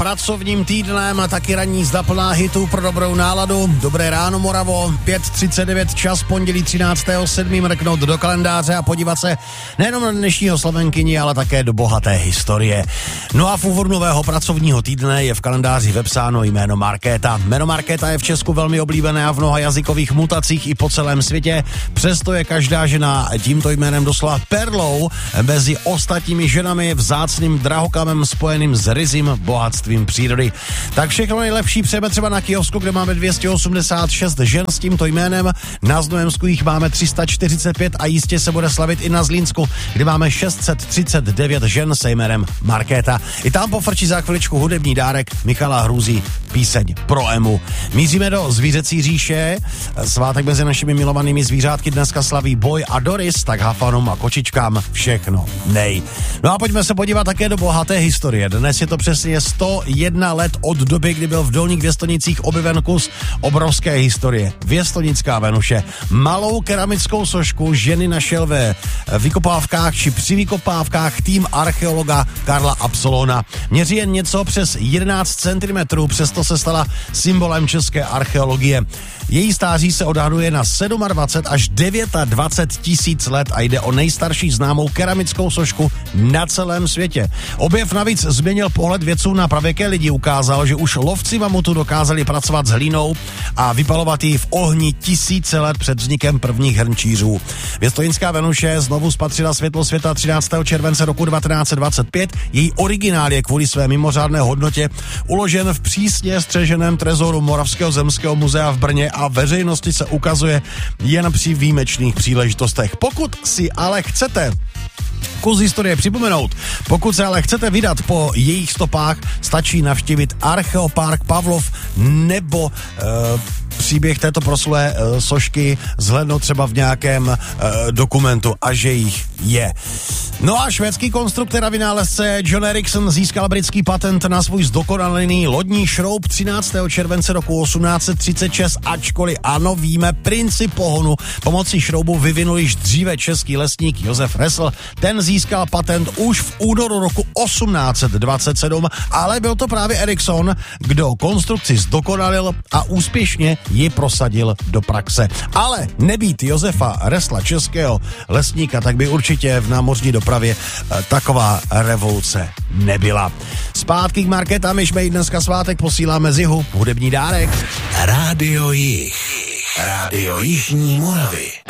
pracovním týdnem a taky ranní zda plná hitů pro dobrou náladu. Dobré ráno, Moravo, 5:39 čas, pondělí 13.7. mrknout do kalendáře a podívat se nejenom na dnešního Slovenkyni, ale také do bohaté historie. No a v úvodu nového pracovního týdne je v kalendáři vepsáno jméno Markéta. Jméno Markéta je v Česku velmi oblíbené a v mnoha jazykových mutacích i po celém světě. Přesto je každá žena tímto jménem doslova perlou mezi ostatními ženami, vzácným drahokamem spojeným s ryzím bohatstvím přírody. Tak všechno nejlepší přejeme třeba na Kyjovsku, kde máme 286 žen s tímto jménem. Na Znojemsku jich máme 345 a jistě se bude slavit i na Zlínsku, kde máme 639 žen se jménem Markéta. I tam pofrčí za chviličku hudební dárek Michala Hrůzy, píseň pro Emu. Míříme do zvířecí říše. Svátek mezi našimi milovanými zvířátky dneska slaví Boj a Doris, tak hafanům a kočičkám všechno nej. No a pojďme se podívat také do bohaté historie. Dnes je to přesně 101 let od doby, kdy byl v Dolních Věstonicích objeven kus obrovské historie. Věstonická Venuše. Malou keramickou sošku ženy našel ve vykopávkách či při vykopávkách tým archeologa Karla Absolona. Měří jen něco přes 11 cm, přesto se stala symbolem české archeologie. Její stáří se odhaduje na 27 až 29 tisíc let a jde o nejstarší známou keramickou sošku na celém světě. Objev navíc změnil pohled vědců na pravěké lidi, ukázal, že už lovci mamutu dokázali pracovat s hlínou a vypalovat ji v ohni tisíce let před vznikem prvních hrnčířů. Věstonická Venuše znovu spatřila světlo světa 13. července roku 1925. Její originál je kvůli své mimořádné hodnotě uložen v přísně střeženém trezoru Moravského zemského muzea v Brně a veřejnosti se ukazuje jen při výjimečných příležitostech. Pokud si ale chcete kus historie připomenout, pokud se ale chcete vydat po jejich stopách, stačí navštívit Archeopark Pavlov nebo příběh této proslulé sošky zhlédnout třeba v nějakém dokumentu, a že jich je. No a švédský konstruktor a vynálezce John Ericsson získal britský patent na svůj zdokonalený lodní šroub 13. července roku 1836, ačkoliv ano, víme, princip pohonu pomocí šroubu vyvinul již dříve český lesník Josef Ressl. Ten získal patent už v únoru roku 1827, ale byl to právě Ericsson, kdo konstrukci zdokonalil a úspěšně ji prosadil do praxe. Ale nebýt Josefa Ressla, českého lesníka, tak by určitě v námořní dopravě taková revoluce nebyla. Zpátky k Markétám, my dneska svátek posíláme z jihu hudební dárek. Rádio Jih. Rádio Jižní Moravy.